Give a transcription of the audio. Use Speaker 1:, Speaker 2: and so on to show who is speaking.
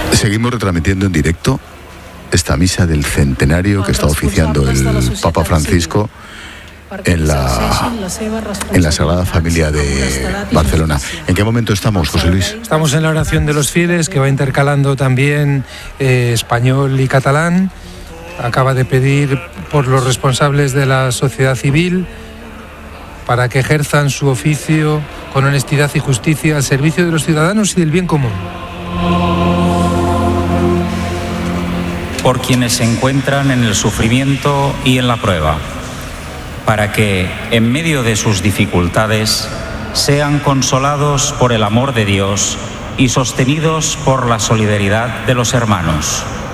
Speaker 1: Seguimos retransmitiendo en directo esta misa del centenario que está oficiando el Papa Francisco en la Sagrada Familia de Barcelona. ¿En qué momento estamos, José Luis?
Speaker 2: Estamos en la oración de los fieles, que va intercalando también español y catalán. Acaba de pedir por los responsables de la sociedad civil para que ejerzan su oficio con honestidad y justicia al servicio de los ciudadanos y del bien común.
Speaker 3: Por quienes se encuentran en el sufrimiento y en la prueba, para que, en medio de sus dificultades, sean consolados por el amor de Dios y sostenidos por la solidaridad de los hermanos.